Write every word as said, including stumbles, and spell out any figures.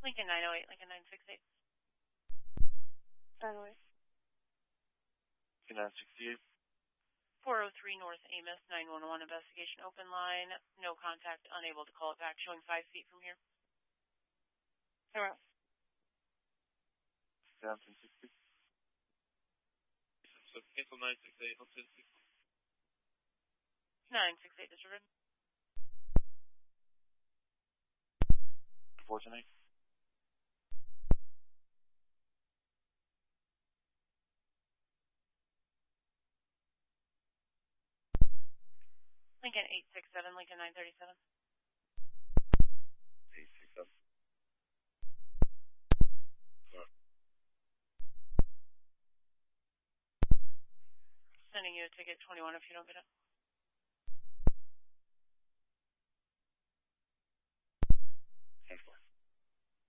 Lincoln nine oh eight, Lincoln nine six eight. nine oh eight. Lincoln nine sixty-eight. four oh three North Amos, nine one one, investigation open line. No contact, unable to call it back, showing five feet from here. Zero. Samson sixty. So cancel nine six eight, Hilton six. nine six eight, disregard. Fortunate. Lincoln eight six seven, Lincoln nine thirty-seven. eight six seven. Sending you a ticket twenty-one if you don't get it.